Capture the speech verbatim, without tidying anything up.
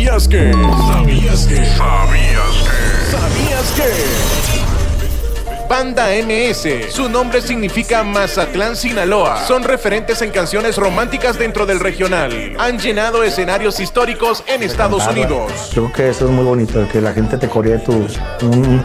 ¿Sabías que? ¿Sabías que? ¿Sabías que? ¿Sabías que? Banda M S, su nombre significa Mazatlán, Sinaloa. Son referentes en canciones románticas dentro del regional. Han llenado escenarios históricos en Estados Unidos. Creo que eso es muy bonito, que la gente te coree tu, un,